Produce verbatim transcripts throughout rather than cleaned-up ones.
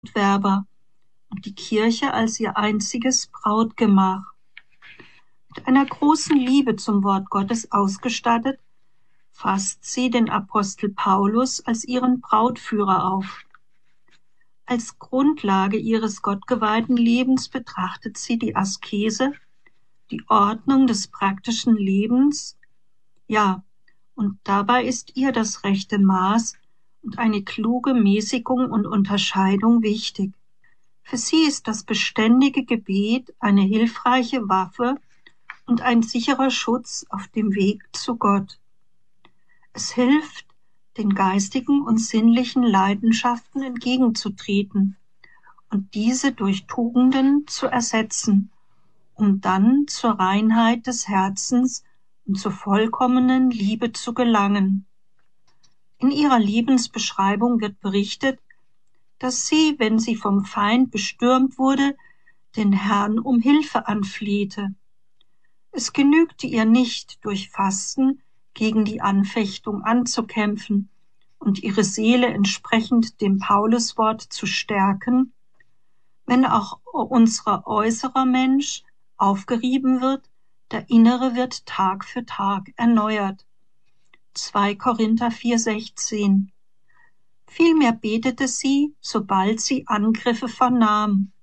Werber und die Kirche als ihr einziges Brautgemach. Mit einer großen Liebe zum Wort Gottes ausgestattet, fasst sie den Apostel Paulus als ihren Brautführer auf. Als Grundlage ihres gottgeweihten Lebens betrachtet sie die Askese, die Ordnung des praktischen Lebens, ja, und dabei ist ihr das rechte Maß und eine kluge Mäßigung und Unterscheidung wichtig. Für sie ist das beständige Gebet eine hilfreiche Waffe und ein sicherer Schutz auf dem Weg zu Gott. Es hilft, den geistigen und sinnlichen Leidenschaften entgegenzutreten und diese durch Tugenden zu ersetzen, um dann zur Reinheit des Herzens und zur vollkommenen Liebe zu gelangen. In ihrer Lebensbeschreibung wird berichtet, dass sie, wenn sie vom Feind bestürmt wurde, den Herrn um Hilfe anflehte. Es genügte ihr nicht, durch Fasten gegen die Anfechtung anzukämpfen und ihre Seele entsprechend dem Pauluswort zu stärken, wenn auch unser äußerer Mensch aufgerieben wird, der innere wird Tag für Tag erneuert. zwei Korinther vier sechzehn. Vielmehr betete sie, sobald sie Angriffe vernahm.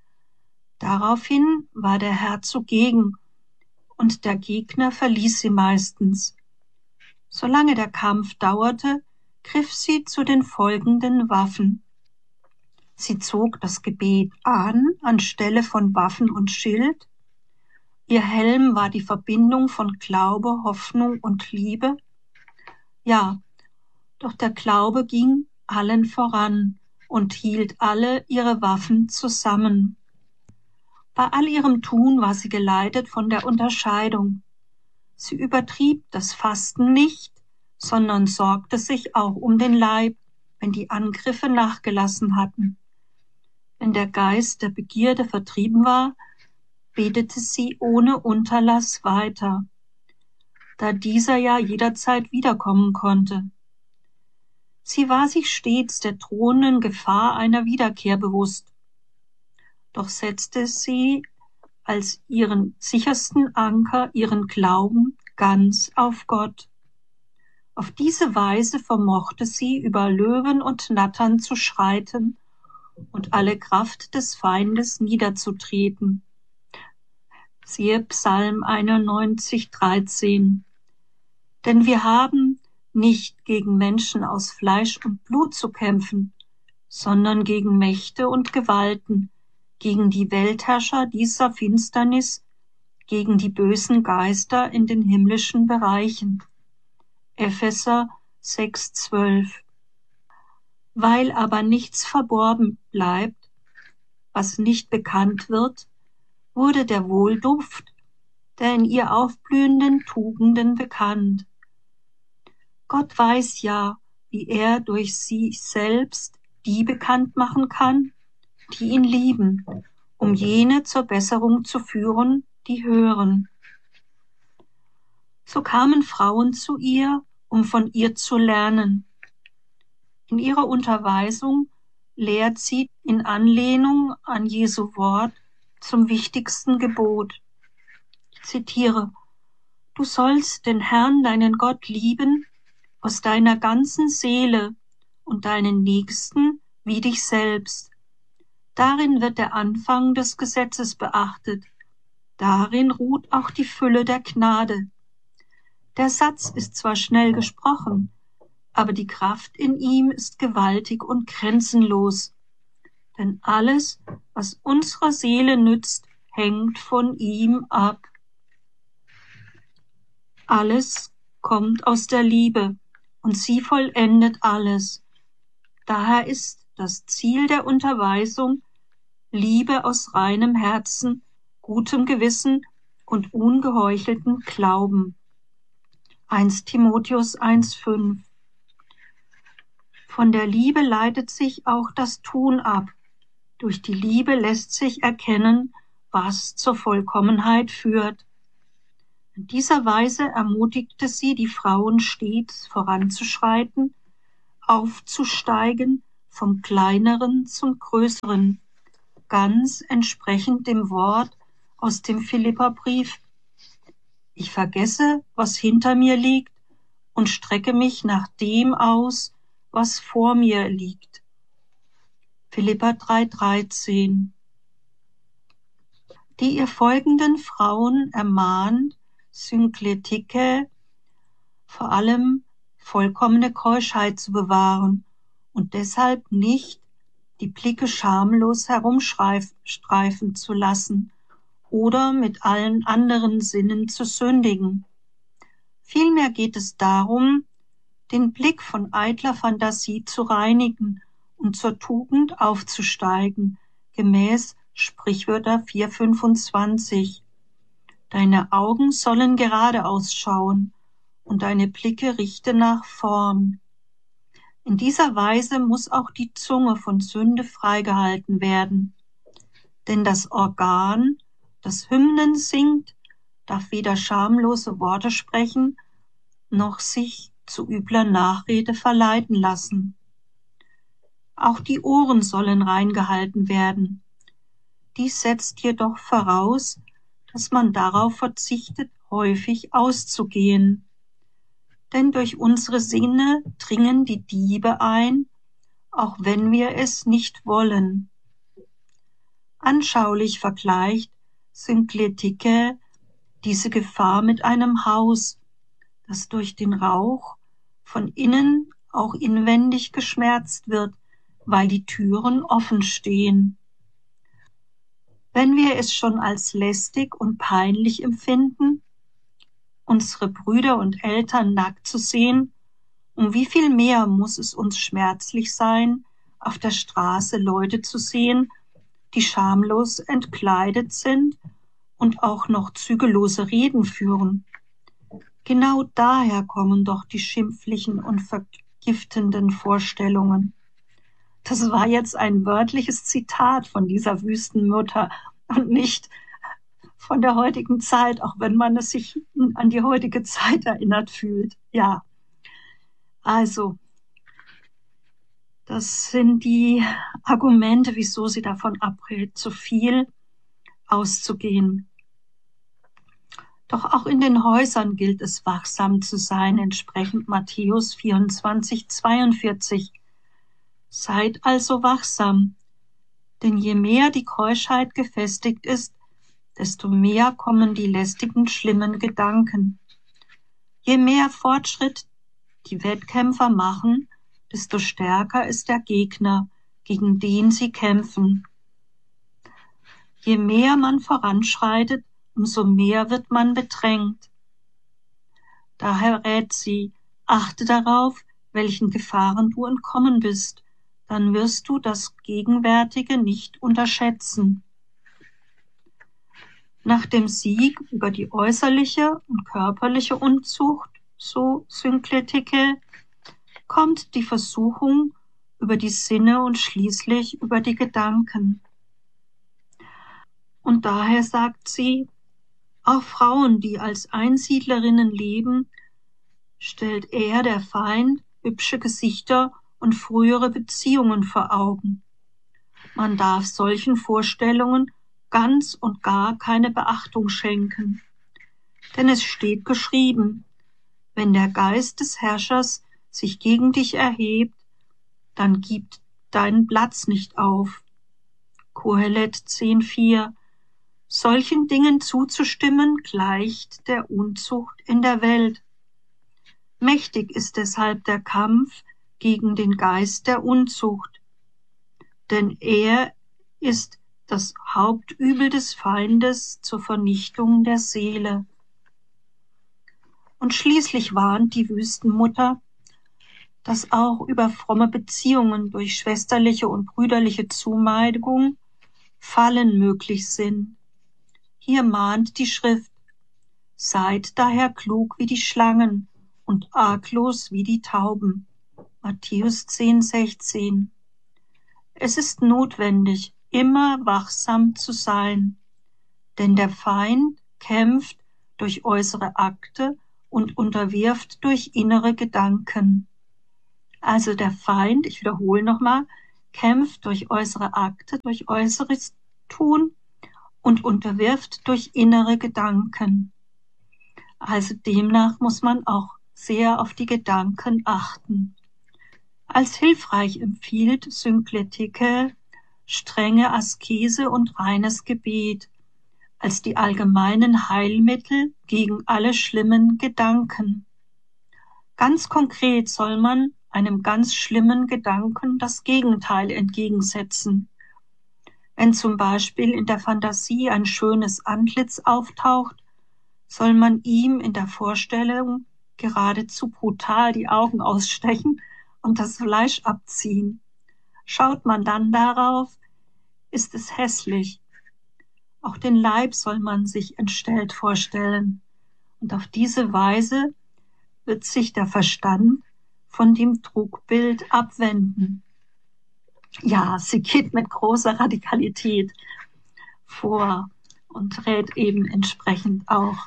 Daraufhin war der Herr zugegen und der Gegner verließ sie meistens. Solange der Kampf dauerte, griff sie zu den folgenden Waffen. Sie zog das Gebet an, anstelle von Waffen und Schild. Ihr Helm war die Verbindung von Glaube, Hoffnung und Liebe. Ja, doch der Glaube ging allen voran und hielt alle ihre Waffen zusammen. Bei all ihrem Tun war sie geleitet von der Unterscheidung. Sie übertrieb das Fasten nicht, sondern sorgte sich auch um den Leib, wenn die Angriffe nachgelassen hatten. Wenn der Geist der Begierde vertrieben war, betete sie ohne Unterlass weiter, da dieser ja jederzeit wiederkommen konnte. Sie war sich stets der drohenden Gefahr einer Wiederkehr bewusst. Doch setzte sie als ihren sichersten Anker ihren Glauben ganz auf Gott. Auf diese Weise vermochte sie, über Löwen und Nattern zu schreiten und alle Kraft des Feindes niederzutreten. Siehe Psalm einundneunzig, dreizehn. Denn wir haben nicht gegen Menschen aus Fleisch und Blut zu kämpfen, sondern gegen Mächte und Gewalten, gegen die Weltherrscher dieser Finsternis, gegen die bösen Geister in den himmlischen Bereichen. Epheser sechs, zwölf. Weil aber nichts verborgen bleibt, was nicht bekannt wird, wurde der Wohlduft der in ihr aufblühenden Tugenden bekannt. Gott weiß ja, wie er durch sich selbst die bekannt machen kann, die ihn lieben, um jene zur Besserung zu führen, die hören. So kamen Frauen zu ihr, um von ihr zu lernen. In ihrer Unterweisung lehrt sie in Anlehnung an Jesu Wort zum wichtigsten Gebot. Ich zitiere: Du sollst den Herrn, deinen Gott, lieben aus deiner ganzen Seele und deinen Nächsten wie dich selbst. Darin wird der Anfang des Gesetzes beachtet. Darin ruht auch die Fülle der Gnade. Der Satz ist zwar schnell gesprochen, aber die Kraft in ihm ist gewaltig und grenzenlos. Denn alles, was unserer Seele nützt, hängt von ihm ab. Alles kommt aus der Liebe, und sie vollendet alles. Daher ist das Ziel der Unterweisung Liebe aus reinem Herzen, gutem Gewissen und ungeheucheltem Glauben. erster Timotheus eins, fünf. Von der Liebe leitet sich auch das Tun ab. Durch die Liebe lässt sich erkennen, was zur Vollkommenheit führt. In dieser Weise ermutigte sie die Frauen stets voranzuschreiten, aufzusteigen, vom Kleineren zum Größeren, ganz entsprechend dem Wort aus dem Philipperbrief: Ich vergesse, was hinter mir liegt, und strecke mich nach dem aus, was vor mir liegt. Philipper drei dreizehn. Die ihr folgenden Frauen ermahnt Synkletike, vor allem vollkommene Keuschheit zu bewahren und deshalb nicht die Blicke schamlos herumstreifen zu lassen oder mit allen anderen Sinnen zu sündigen. Vielmehr geht es darum, den Blick von eitler Fantasie zu reinigen und zur Tugend aufzusteigen, gemäß Sprichwörter vier fünfundzwanzig. Deine Augen sollen geradeaus schauen und deine Blicke richte nach vorn. In dieser Weise muss auch die Zunge von Sünde freigehalten werden. Denn das Organ, das Hymnen singt, darf weder schamlose Worte sprechen, noch sich zu übler Nachrede verleiten lassen. Auch die Ohren sollen reingehalten werden. Dies setzt jedoch voraus, dass man darauf verzichtet, häufig auszugehen. Denn durch unsere Sinne dringen die Diebe ein, auch wenn wir es nicht wollen. Anschaulich vergleicht Synkletike diese Gefahr mit einem Haus, das durch den Rauch von innen auch inwendig geschmärzt wird, weil die Türen offen stehen. Wenn wir es schon als lästig und peinlich empfinden, unsere Brüder und Eltern nackt zu sehen, um wie viel mehr muss es uns schmerzlich sein, auf der Straße Leute zu sehen, die schamlos entkleidet sind und auch noch zügellose Reden führen. Genau daher kommen doch die schimpflichen und vergiftenden Vorstellungen. Das war jetzt ein wörtliches Zitat von dieser Wüstenmutter und nicht von der heutigen Zeit, auch wenn man es sich an die heutige Zeit erinnert fühlt. Ja, also, das sind die Argumente, wieso sie davon abrät, zu viel auszugehen. Doch auch in den Häusern gilt es, wachsam zu sein, entsprechend Matthäus vierundzwanzig zweiundvierzig. Seid also wachsam, denn je mehr die Keuschheit gefestigt ist, desto mehr kommen die lästigen, schlimmen Gedanken. Je mehr Fortschritt die Wettkämpfer machen, desto stärker ist der Gegner, gegen den sie kämpfen. Je mehr man voranschreitet, umso mehr wird man bedrängt. Daher rät sie: Achte darauf, welchen Gefahren du entkommen bist, dann wirst du das Gegenwärtige nicht unterschätzen. Nach dem Sieg über die äußerliche und körperliche Unzucht, so Synkletike, kommt die Versuchung über die Sinne und schließlich über die Gedanken. Und daher sagt sie, auch Frauen, die als Einsiedlerinnen leben, stellt er, der Feind, hübsche Gesichter und frühere Beziehungen vor Augen. Man darf solchen Vorstellungen ganz und gar keine Beachtung schenken. Denn es steht geschrieben, wenn der Geist des Herrschers sich gegen dich erhebt, dann gib deinen Platz nicht auf. Kohelet zehn vier. Solchen Dingen zuzustimmen gleicht der Unzucht in der Welt. Mächtig ist deshalb der Kampf gegen den Geist der Unzucht, denn er ist das Hauptübel des Feindes zur Vernichtung der Seele. Und schließlich warnt die Wüstenmutter, dass auch über fromme Beziehungen durch schwesterliche und brüderliche Zuneigung Fallen möglich sind. Hier mahnt die Schrift: Seid daher klug wie die Schlangen und arglos wie die Tauben. Matthäus zehn sechzehn. Es ist notwendig, immer wachsam zu sein, denn der Feind kämpft durch äußere Akte und unterwirft durch innere Gedanken. Also der Feind, ich wiederhole nochmal, kämpft durch äußere Akte, durch äußeres Tun und unterwirft durch innere Gedanken. Also demnach muss man auch sehr auf die Gedanken achten. Als hilfreich empfiehlt Synkletike strenge Askese und reines Gebet als die allgemeinen Heilmittel gegen alle schlimmen Gedanken. Ganz konkret soll man einem ganz schlimmen Gedanken das Gegenteil entgegensetzen. Wenn zum Beispiel in der Fantasie ein schönes Antlitz auftaucht, soll man ihm in der Vorstellung geradezu brutal die Augen ausstechen und das Fleisch abziehen. Schaut man dann darauf, ist es hässlich. Auch den Leib soll man sich entstellt vorstellen. Und auf diese Weise wird sich der Verstand von dem Trugbild abwenden. Ja, sie geht mit großer Radikalität vor und rät eben entsprechend auch.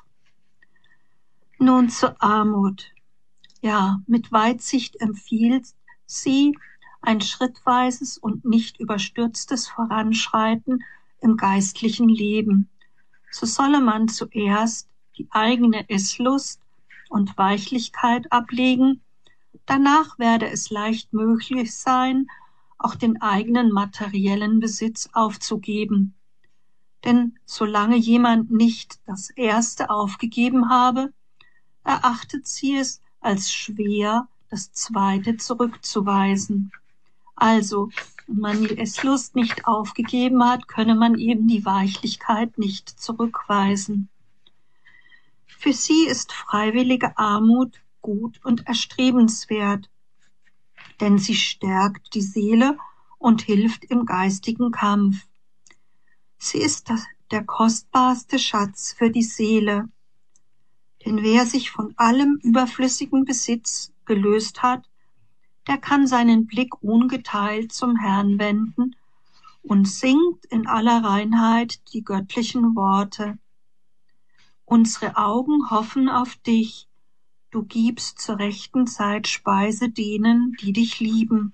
Nun zur Armut. Ja, mit Weitsicht empfiehlt sie ein schrittweises und nicht überstürztes Voranschreiten im geistlichen Leben. So solle man zuerst die eigene Esslust und Weichlichkeit ablegen, danach werde es leicht möglich sein, auch den eigenen materiellen Besitz aufzugeben. Denn solange jemand nicht das Erste aufgegeben habe, erachtet sie es als schwer, das Zweite zurückzuweisen. Also, wenn man die Esslust nicht aufgegeben hat, könne man eben die Weichlichkeit nicht zurückweisen. Für sie ist freiwillige Armut gut und erstrebenswert, denn sie stärkt die Seele und hilft im geistigen Kampf. Sie ist das, der kostbarste Schatz für die Seele, denn wer sich von allem überflüssigen Besitz gelöst hat, der kann seinen Blick ungeteilt zum Herrn wenden und singt in aller Reinheit die göttlichen Worte. Unsere Augen hoffen auf dich, du gibst zur rechten Zeit Speise denen, die dich lieben.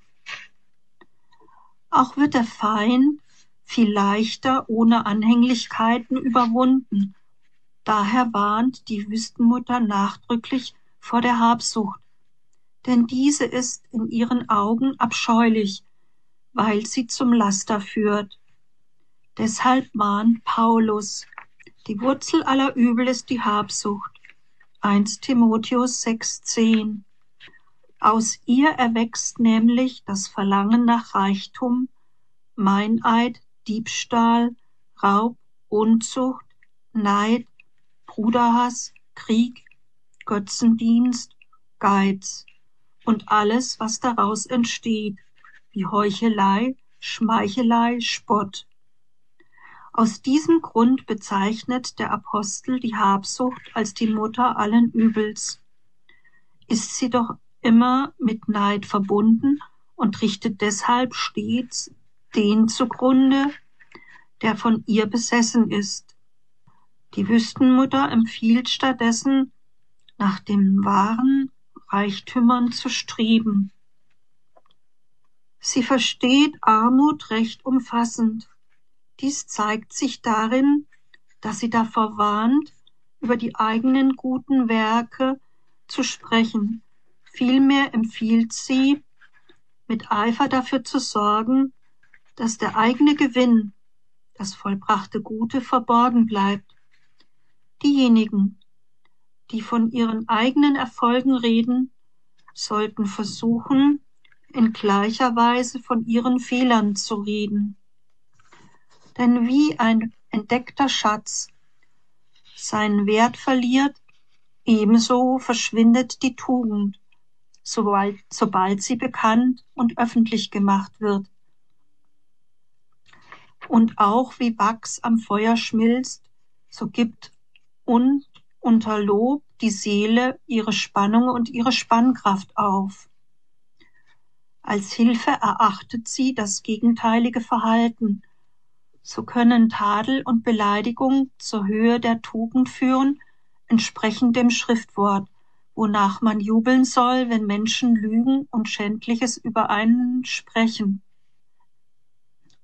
Auch wird der Feind viel leichter ohne Anhänglichkeiten überwunden. Daher warnt die Wüstenmutter nachdrücklich vor der Habsucht, denn diese ist in ihren Augen abscheulich, weil sie zum Laster führt. Deshalb mahnt Paulus, die Wurzel aller Übel ist die Habsucht. Erster Timotheus sechs zehn. Aus ihr erwächst nämlich das Verlangen nach Reichtum, Meineid, Diebstahl, Raub, Unzucht, Neid, Bruderhass, Krieg, Götzendienst, Geiz und alles, was daraus entsteht, wie Heuchelei, Schmeichelei, Spott. Aus diesem Grund bezeichnet der Apostel die Habsucht als die Mutter allen Übels. Ist sie doch immer mit Neid verbunden und richtet deshalb stets den zugrunde, der von ihr besessen ist. Die Wüstenmutter empfiehlt stattdessen, nach den wahren Reichtümern zu streben. Sie versteht Armut recht umfassend. Dies zeigt sich darin, dass sie davor warnt, über die eigenen guten Werke zu sprechen. Vielmehr empfiehlt sie, mit Eifer dafür zu sorgen, dass der eigene Gewinn, das vollbrachte Gute, verborgen bleibt. Diejenigen, die von ihren eigenen Erfolgen reden, sollten versuchen, in gleicher Weise von ihren Fehlern zu reden. Denn wie ein entdeckter Schatz seinen Wert verliert, ebenso verschwindet die Tugend, sobald, sobald sie bekannt und öffentlich gemacht wird. Und auch wie Wachs am Feuer schmilzt, so gibt und unter Lob die Seele ihre Spannung und ihre Spannkraft auf. Als Hilfe erachtet sie das gegenteilige Verhalten. So können Tadel und Beleidigung zur Höhe der Tugend führen, entsprechend dem Schriftwort, wonach man jubeln soll, wenn Menschen lügen und Schändliches über einen sprechen.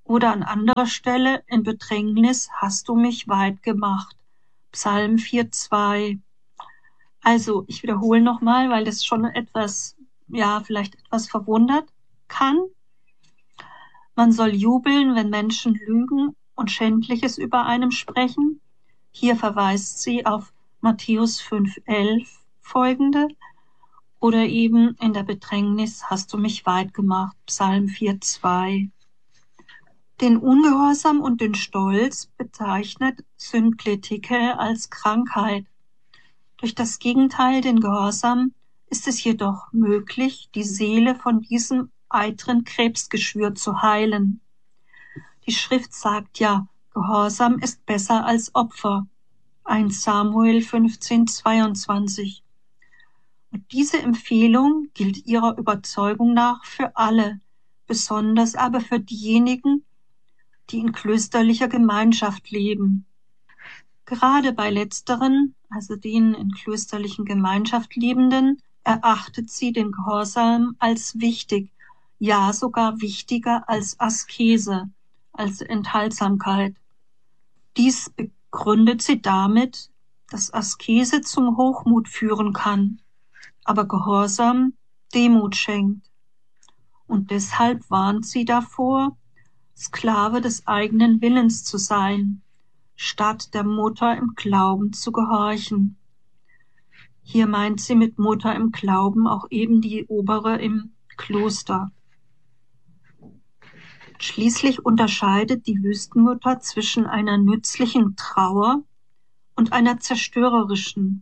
Oder an anderer Stelle, in Bedrängnis hast du mich weit gemacht. Psalm vier zwei. Also, ich wiederhole nochmal, weil das schon etwas, ja, vielleicht etwas verwundert kann. Man soll jubeln, wenn Menschen lügen und Schändliches über einem sprechen. Hier verweist sie auf Matthäus fünf elf folgende. Oder eben in der Bedrängnis hast du mich weit gemacht. Psalm vier zwei. Den Ungehorsam und den Stolz bezeichnet Synkletike als Krankheit. Durch das Gegenteil, den Gehorsam, ist es jedoch möglich, die Seele von diesem eitren Krebsgeschwür zu heilen. Die Schrift sagt ja, Gehorsam ist besser als Opfer. erster Samuel fünfzehn zweiundzwanzig. Und diese Empfehlung gilt ihrer Überzeugung nach für alle, besonders aber für diejenigen, die in klösterlicher Gemeinschaft leben. Gerade bei letzteren, also den in klösterlichen Gemeinschaft Lebenden, erachtet sie den Gehorsam als wichtig, ja sogar wichtiger als Askese, als Enthaltsamkeit. Dies begründet sie damit, dass Askese zum Hochmut führen kann, aber Gehorsam Demut schenkt. Und deshalb warnt sie davor, Sklave des eigenen Willens zu sein, statt der Mutter im Glauben zu gehorchen. Hier meint sie mit Mutter im Glauben auch eben die Obere im Kloster. Schließlich unterscheidet die Wüstenmutter zwischen einer nützlichen Trauer und einer zerstörerischen.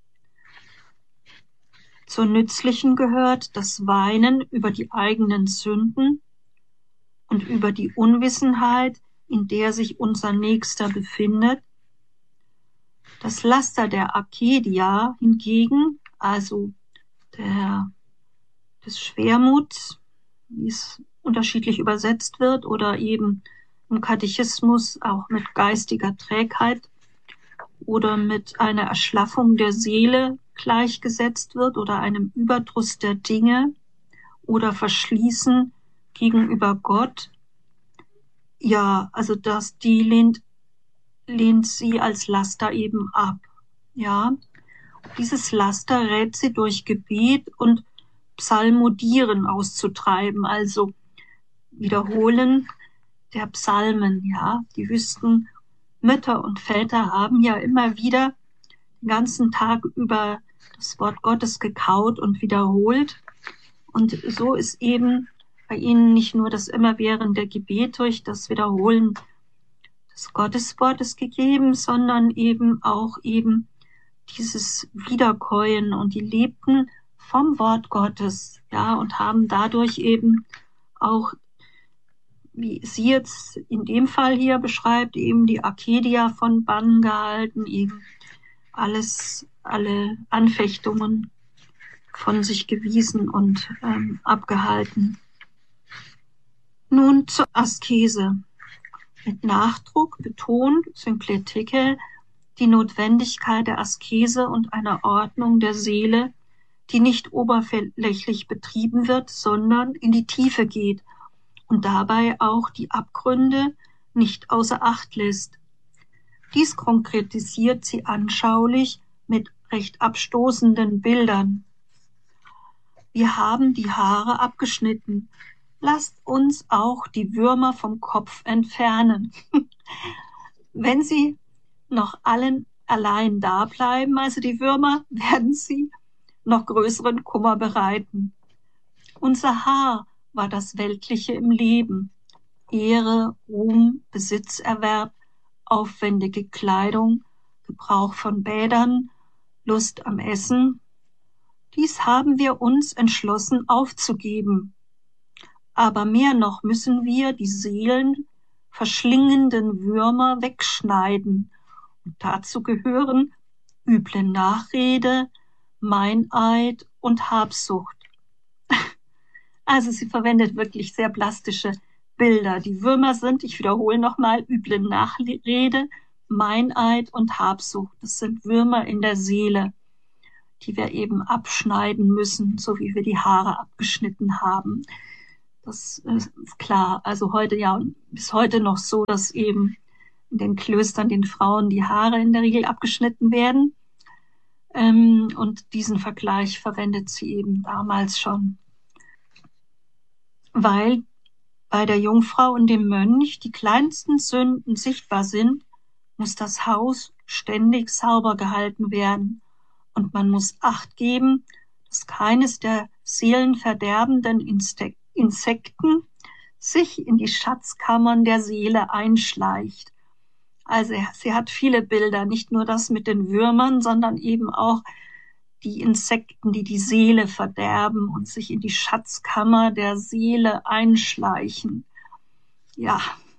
Zur nützlichen gehört das Weinen über die eigenen Sünden und über die Unwissenheit, in der sich unser Nächster befindet. Das Laster der Akedia hingegen, also der, des Schwermuts, wie es unterschiedlich übersetzt wird, oder eben im Katechismus auch mit geistiger Trägheit oder mit einer Erschlaffung der Seele gleichgesetzt wird oder einem Überdruss der Dinge oder Verschließen gegenüber Gott. Ja, also das, die lehnt, lehnt sie als Laster eben ab. Ja, dieses Laster rät sie durch Gebet und Psalmodieren auszutreiben, also Wiederholen der Psalmen. Ja, die wüssten Mütter und Väter haben ja immer wieder den ganzen Tag über das Wort Gottes gekaut und wiederholt. Und so ist eben bei ihnen nicht nur das immerwährende Gebet durch das Wiederholen des Gotteswortes gegeben, sondern eben auch eben dieses Wiederkäuen, und die lebten vom Wort Gottes, ja, und haben dadurch eben auch, wie sie jetzt in dem Fall hier beschreibt, eben die Akedia von Bann gehalten, eben alles, alle Anfechtungen von sich gewiesen und ähm, abgehalten. Nun zur Askese. Mit Nachdruck betont Synkletike die Notwendigkeit der Askese und einer Ordnung der Seele, die nicht oberflächlich betrieben wird, sondern in die Tiefe geht und dabei auch die Abgründe nicht außer Acht lässt. Dies konkretisiert sie anschaulich mit recht abstoßenden Bildern. Wir haben die Haare abgeschnitten. Lasst uns auch die Würmer vom Kopf entfernen. Wenn sie noch allen allein da bleiben, also die Würmer, werden sie noch größeren Kummer bereiten. Unser Haar war das Weltliche im Leben. Ehre, Ruhm, Besitzerwerb, aufwendige Kleidung, Gebrauch von Bädern, Lust am Essen. Dies haben wir uns entschlossen aufzugeben. Aber mehr noch müssen wir die Seelen verschlingenden Würmer wegschneiden. Und dazu gehören üble Nachrede, Meineid und Habsucht. Also sie verwendet wirklich sehr plastische Bilder. Die Würmer sind, ich wiederhole nochmal, üble Nachrede, Meineid und Habsucht. Das sind Würmer in der Seele, die wir eben abschneiden müssen, so wie wir die Haare abgeschnitten haben. Das ist klar. Also heute ja, bis heute noch so, dass eben in den Klöstern den Frauen die Haare in der Regel abgeschnitten werden. Ähm, und diesen Vergleich verwendet sie eben damals schon. Weil bei der Jungfrau und dem Mönch die kleinsten Sünden sichtbar sind, muss das Haus ständig sauber gehalten werden und man muss Acht geben, dass keines der seelenverderbenden Insekten sich in die Schatzkammern der Seele einschleicht. Also sie hat viele Bilder, nicht nur das mit den Würmern, sondern eben auch die Insekten, die die Seele verderben und sich in die Schatzkammer der Seele einschleichen. Ja.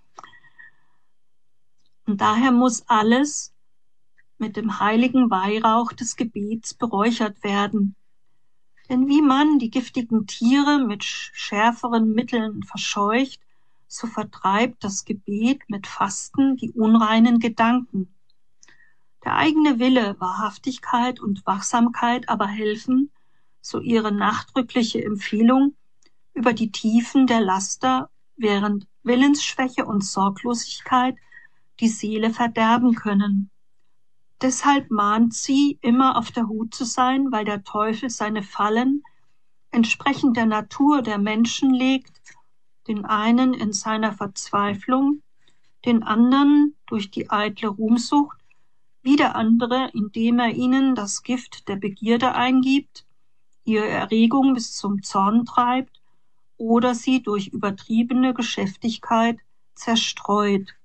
Und daher muss alles mit dem heiligen Weihrauch des Gebets beräuchert werden. Denn wie man die giftigen Tiere mit schärferen Mitteln verscheucht, so vertreibt das Gebet mit Fasten die unreinen Gedanken. Der eigene Wille, Wahrhaftigkeit und Wachsamkeit aber helfen, so ihre nachdrückliche Empfehlung, über die Tiefen der Laster, während Willensschwäche und Sorglosigkeit die Seele verderben können. Deshalb mahnt sie, immer auf der Hut zu sein, weil der Teufel seine Fallen entsprechend der Natur der Menschen legt, den einen in seiner Verzweiflung, den anderen durch die eitle Ruhmsucht, wie der andere, indem er ihnen das Gift der Begierde eingibt, ihre Erregung bis zum Zorn treibt oder sie durch übertriebene Geschäftigkeit zerstreut.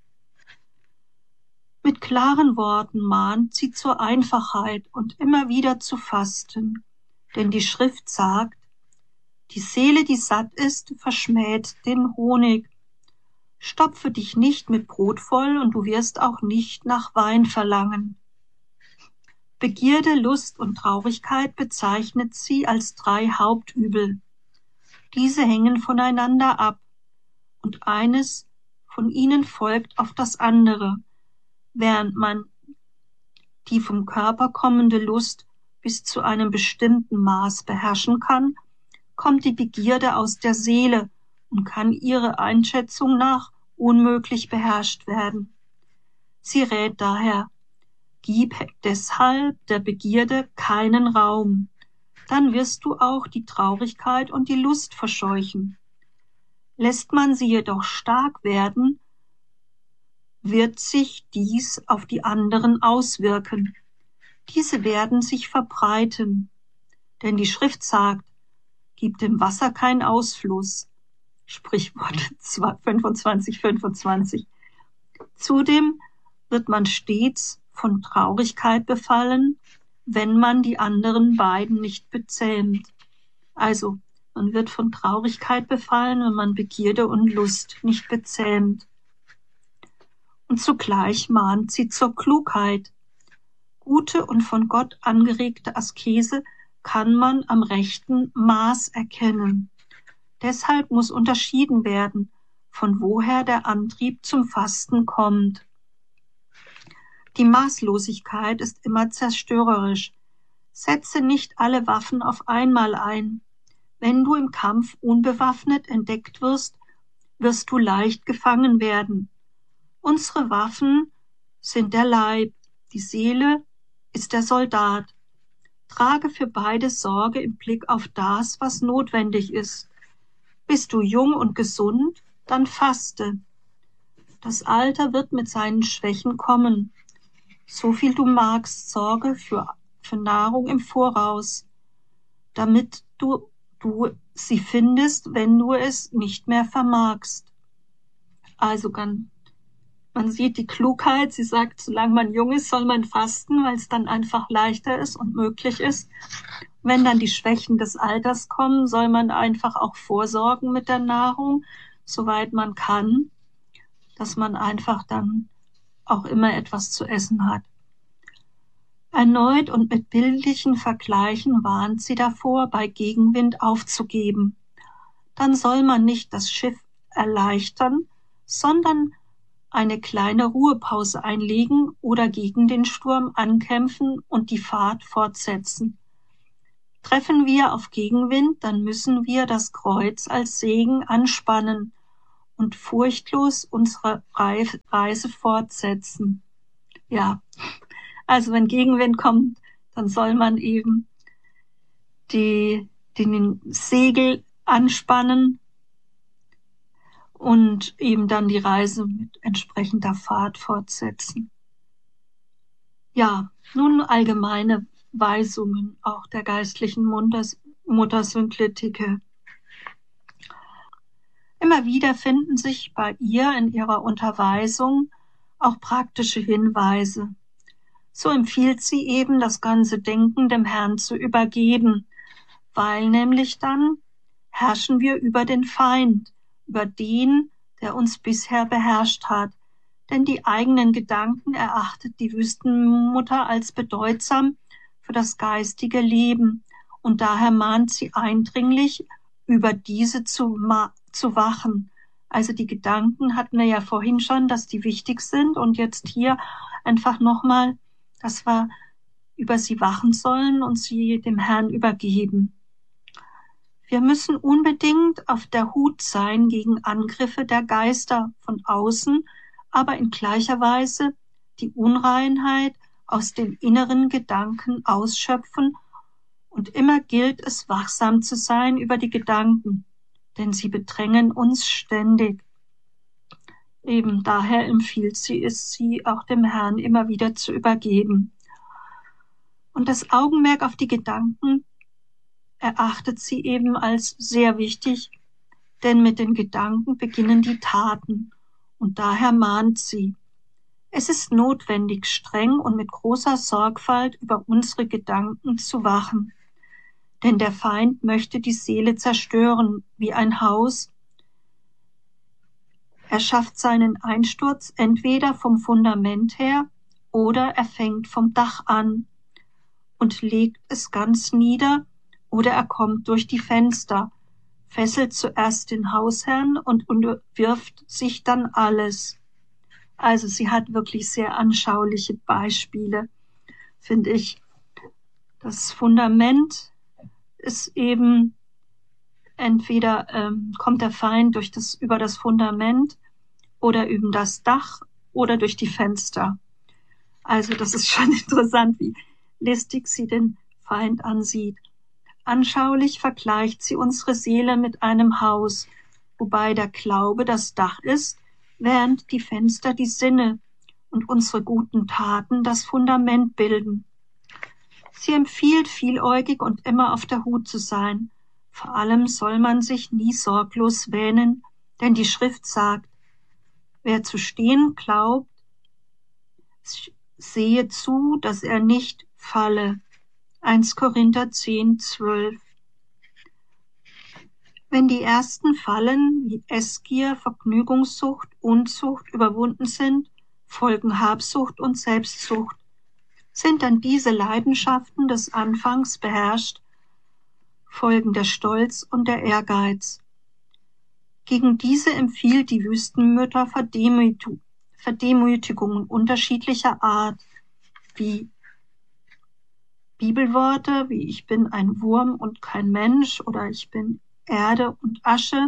Mit klaren Worten mahnt sie zur Einfachheit und immer wieder zu fasten, denn die Schrift sagt, die Seele, die satt ist, verschmäht den Honig. Stopfe dich nicht mit Brot voll und du wirst auch nicht nach Wein verlangen. Begierde, Lust und Traurigkeit bezeichnet sie als drei Hauptübel. Diese hängen voneinander ab und eines von ihnen folgt auf das andere, während man die vom Körper kommende Lust bis zu einem bestimmten Maß beherrschen kann, kommt die Begierde aus der Seele und kann ihrer Einschätzung nach unmöglich beherrscht werden. Sie rät daher, gib deshalb der Begierde keinen Raum, dann wirst du auch die Traurigkeit und die Lust verscheuchen. Lässt man sie jedoch stark werden, wird sich dies auf die anderen auswirken. Diese werden sich verbreiten, denn die Schrift sagt, gib dem Wasser keinen Ausfluss. Sprichwort fünfundzwanzig, fünfundzwanzig. Zudem wird man stets von Traurigkeit befallen, wenn man die anderen beiden nicht bezähmt. Also, man wird von Traurigkeit befallen, wenn man Begierde und Lust nicht bezähmt. Und zugleich mahnt sie zur Klugheit. Gute und von Gott angeregte Askese kann man am rechten Maß erkennen. Deshalb muss unterschieden werden, von woher der Antrieb zum Fasten kommt. Die Maßlosigkeit ist immer zerstörerisch. Setze nicht alle Waffen auf einmal ein. Wenn du im Kampf unbewaffnet entdeckt wirst, wirst du leicht gefangen werden. Unsere Waffen sind der Leib, die Seele ist der Soldat. Trage für beide Sorge im Blick auf das, was notwendig ist. Bist du jung und gesund, dann faste. Das Alter wird mit seinen Schwächen kommen. So viel du magst, sorge für, für Nahrung im Voraus, damit du, du sie findest, wenn du es nicht mehr vermagst. Also kann Man sieht die Klugheit, sie sagt, solange man jung ist, soll man fasten, weil es dann einfach leichter ist und möglich ist. Wenn dann die Schwächen des Alters kommen, soll man einfach auch vorsorgen mit der Nahrung, soweit man kann, dass man einfach dann auch immer etwas zu essen hat. Erneut und mit bildlichen Vergleichen warnt sie davor, bei Gegenwind aufzugeben. Dann soll man nicht das Schiff erleichtern, sondern eine kleine Ruhepause einlegen oder gegen den Sturm ankämpfen und die Fahrt fortsetzen. Treffen wir auf Gegenwind, dann müssen wir das Kreuz als Segen anspannen und furchtlos unsere Reise fortsetzen. Ja, also wenn Gegenwind kommt, dann soll man eben die, den Segel anspannen und eben dann die Reise mit entsprechender Fahrt fortsetzen. Ja, nun allgemeine Weisungen auch der geistlichen Mutter-Synkletike. Immer wieder finden sich bei ihr in ihrer Unterweisung auch praktische Hinweise. So empfiehlt sie eben, das ganze Denken dem Herrn zu übergeben, weil nämlich dann herrschen wir über den Feind, über den, der uns bisher beherrscht hat. Denn die eigenen Gedanken erachtet die Wüstenmutter als bedeutsam für das geistige Leben. Und daher mahnt sie eindringlich, über diese zu, zu wachen. Also die Gedanken hatten wir ja vorhin schon, dass die wichtig sind. Und jetzt hier einfach nochmal, dass wir über sie wachen sollen und sie dem Herrn übergeben. Wir müssen unbedingt auf der Hut sein gegen Angriffe der Geister von außen, aber in gleicher Weise die Unreinheit aus den inneren Gedanken ausschöpfen, und immer gilt es, wachsam zu sein über die Gedanken, denn sie bedrängen uns ständig. Eben daher empfiehlt sie es, sie auch dem Herrn immer wieder zu übergeben. Und das Augenmerk auf die Gedanken erachtet sie eben als sehr wichtig, denn mit den Gedanken beginnen die Taten. Und daher mahnt sie, es ist notwendig, streng und mit großer Sorgfalt über unsere Gedanken zu wachen. Denn der Feind möchte die Seele zerstören, wie ein Haus. Er schafft seinen Einsturz entweder vom Fundament her oder er fängt vom Dach an und legt es ganz nieder, oder er kommt durch die Fenster, fesselt zuerst den Hausherrn und unterwirft sich dann alles. Also sie hat wirklich sehr anschauliche Beispiele, finde ich. Das Fundament ist eben, entweder ähm, kommt der Feind durch das, über das Fundament oder über das Dach oder durch die Fenster. Also das ist schon interessant, wie listig sie den Feind ansieht. Anschaulich vergleicht sie unsere Seele mit einem Haus, wobei der Glaube das Dach ist, während die Fenster die Sinne und unsere guten Taten das Fundament bilden. Sie empfiehlt, vieläugig und immer auf der Hut zu sein. Vor allem soll man sich nie sorglos wähnen, denn die Schrift sagt, wer zu stehen glaubt, sehe zu, dass er nicht falle. Erster Korinther zehn, zwölf. Wenn die ersten Fallen wie Essgier, Vergnügungssucht, Unzucht überwunden sind, folgen Habsucht und Selbstsucht. Sind dann diese Leidenschaften des Anfangs beherrscht, folgen der Stolz und der Ehrgeiz. Gegen diese empfiehlt die Wüstenmutter Verdemütigungen unterschiedlicher Art, wie Bibelworte, wie ich bin ein Wurm und kein Mensch oder ich bin Erde und Asche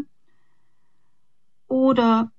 oder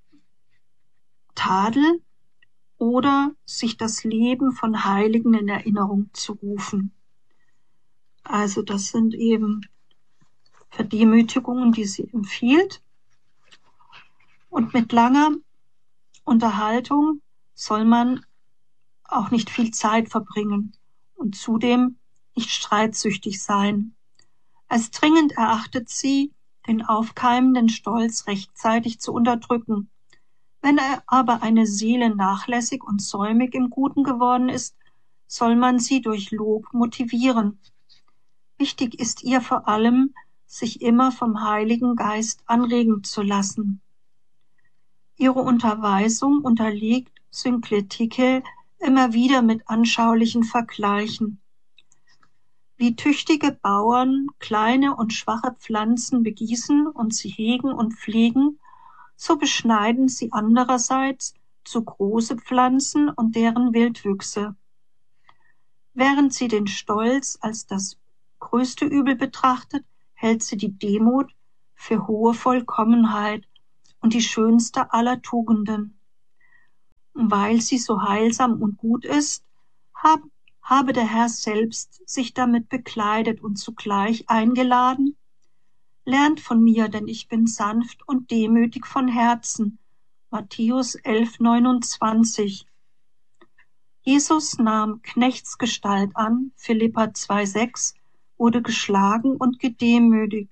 Tadel oder sich das Leben von Heiligen in Erinnerung zu rufen. Also das sind eben Verdemütigungen, die sie empfiehlt. Und mit langer Unterhaltung soll man auch nicht viel Zeit verbringen und zudem nicht streitsüchtig sein. Als dringend erachtet sie, den aufkeimenden Stolz rechtzeitig zu unterdrücken. Wenn aber eine Seele nachlässig und säumig im Guten geworden ist, soll man sie durch Lob motivieren. Wichtig ist ihr vor allem, sich immer vom Heiligen Geist anregen zu lassen. Ihre Unterweisung unterliegt Synkletike immer wieder mit anschaulichen Vergleichen. Wie tüchtige Bauern kleine und schwache Pflanzen begießen und sie hegen und pflegen, so beschneiden sie andererseits zu große Pflanzen und deren Wildwüchse. Während sie den Stolz als das größte Übel betrachtet, hält sie die Demut für hohe Vollkommenheit und die schönste aller Tugenden. Und weil sie so heilsam und gut ist, hab, habe der Herr selbst sich damit bekleidet und zugleich eingeladen: Lernt von mir, denn ich bin sanft und demütig von Herzen. Matthäus elf neunundzwanzig. Jesus nahm Knechtsgestalt an, Philipper zwei sechs, wurde geschlagen und gedemütigt.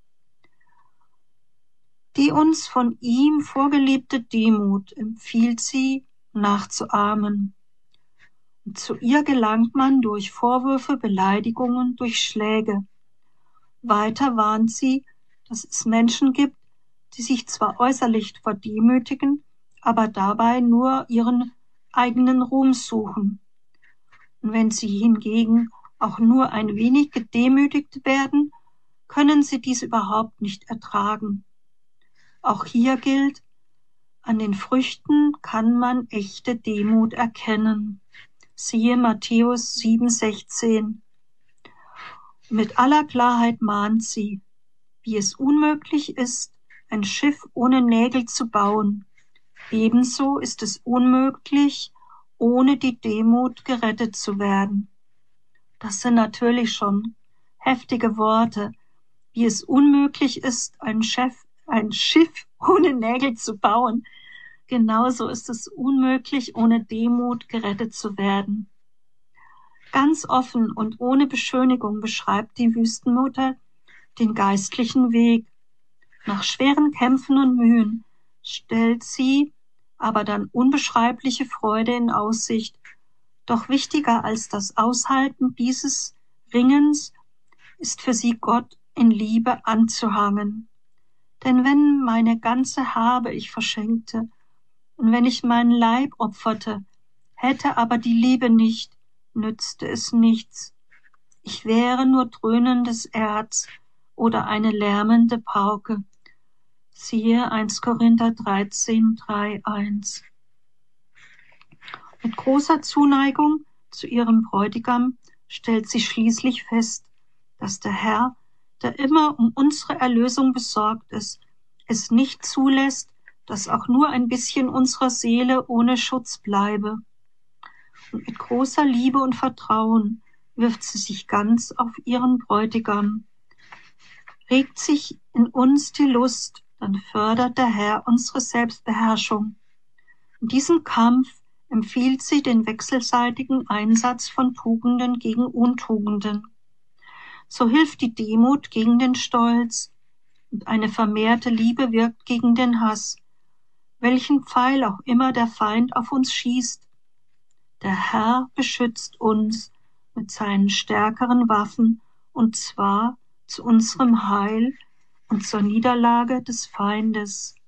Die uns von ihm vorgelebte Demut empfiehlt sie, nachzuahmen. Und zu ihr gelangt man durch Vorwürfe, Beleidigungen, durch Schläge. Weiter warnt sie, dass es Menschen gibt, die sich zwar äußerlich verdemütigen, aber dabei nur ihren eigenen Ruhm suchen. Und wenn sie hingegen auch nur ein wenig gedemütigt werden, können sie dies überhaupt nicht ertragen. Auch hier gilt, an den Früchten kann man echte Demut erkennen. Siehe Matthäus sieben sechzehn. Mit aller Klarheit mahnt sie, wie es unmöglich ist, ein Schiff ohne Nägel zu bauen. Ebenso ist es unmöglich, ohne die Demut gerettet zu werden. Das sind natürlich schon heftige Worte, wie es unmöglich ist, ein, Chef, ein Schiff ohne Nägel zu bauen. Genauso ist es unmöglich, ohne Demut gerettet zu werden. Ganz offen und ohne Beschönigung beschreibt die Wüstenmutter den geistlichen Weg. Nach schweren Kämpfen und Mühen stellt sie aber dann unbeschreibliche Freude in Aussicht. Doch wichtiger als das Aushalten dieses Ringens ist für sie, Gott in Liebe anzuhangen. Denn wenn meine ganze Habe ich verschenkte und wenn ich meinen Leib opferte, hätte aber die Liebe nicht, nützte es nichts. Ich wäre nur dröhnendes Erz oder eine lärmende Pauke. Siehe erster Korinther dreizehn drei eins. Mit großer Zuneigung zu ihrem Bräutigam stellt sie schließlich fest, dass der Herr, der immer um unsere Erlösung besorgt ist, es nicht zulässt, dass auch nur ein bisschen unserer Seele ohne Schutz bleibe. Und mit großer Liebe und Vertrauen wirft sie sich ganz auf ihren Bräutigam. Regt sich in uns die Lust, dann fördert der Herr unsere Selbstbeherrschung. In diesem Kampf empfiehlt sie den wechselseitigen Einsatz von Tugenden gegen Untugenden. So hilft die Demut gegen den Stolz und eine vermehrte Liebe wirkt gegen den Hass, welchen Pfeil auch immer der Feind auf uns schießt. Der Herr beschützt uns mit seinen stärkeren Waffen, und zwar zu unserem Heil und zur Niederlage des Feindes.